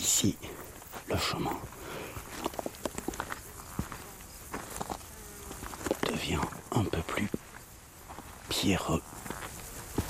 ici, le chemin devient un peu plus pierreux.